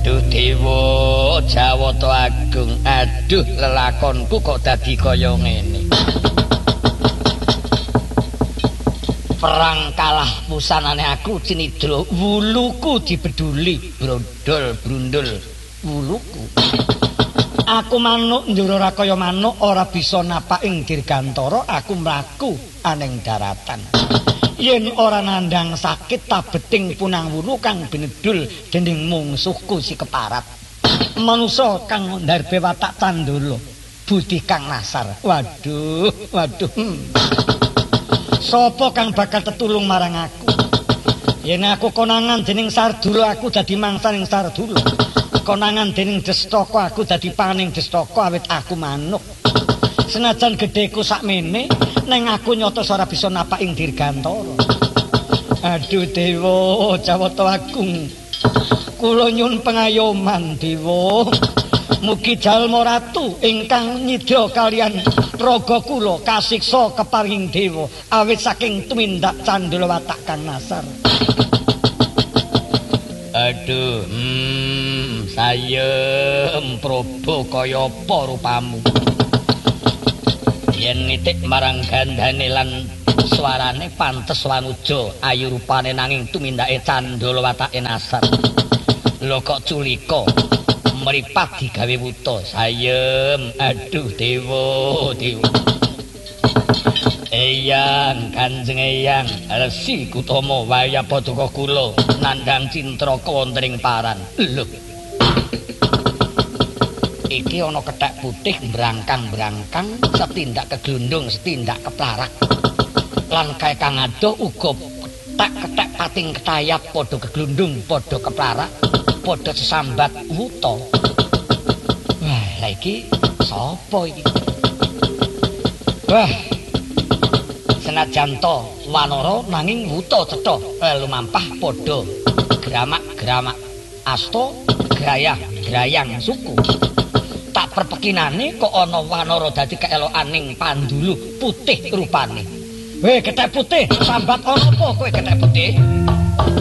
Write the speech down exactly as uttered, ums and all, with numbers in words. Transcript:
Aduh Dewa Jawata Agung, aduh lelakonku kok dadi kaya ngene. Perang kalah pusanane aku cinidra, wuluku dibeduli, brodol brundul wuluku. Aku manuk njur ora kaya manuk, ora bisa napak ing dirgantara, aku mlaku aning daratan. Yen ora nandhang sakit tabeting punang wulu kang binedul dening mungsuhku si keparat. Manusa kang ndarbe watak candala, budi kang nasar. Waduh, waduh. Sapa kang bakal tetulung marang aku? Yen aku konangan dening Sardula, aku dadi mangsa ning Sardula. Konangan dening Destaka, aku dadi paning Destaka awit aku manuk. Senajan gedheku sakmene, neng aku nyotos ora bisa napak ing dirgantara. Aduh Dewa Jawata Agung, kula nyuwun pengayoman Dewa. Mugi jalma ratu ingkang nyidya kalian raga kula kasiksa keparing Dewa awit saking tumindak candala watak kang nasar. Aduh, hmm, sayem probo kaya apa rupamu. Yen nitik marang gandane lan swarane pantes wanuja ayu rupane nanging tumindake candala watake nasar. Lho kok culika mripat digawe wuta sayem. Aduh Dewa Dewa. Eyang Kanjeng Eyang Resi Kutama Wayapadaka kula nandhang cintraka wonten ing paran. Lho iki ana kethek putih brangkang-brangkang, setindak keglundung, setindak keplarak. Lan kae kang adoh uga kethek-kethek pating ketayap padha keglundung, padha keplarak, padha sesambat wuta. Wah, lha iki sapa iki? Wah, senajan to wanara nanging wuta cetha, eh, lumampah padha gramak-gramak asta grayah-grayang suku. Tak perpekinane kok ana wanara dadi keelokaning pandulu putih rupane. Weh kethek putih, sambat ana apa kowe kethek putih?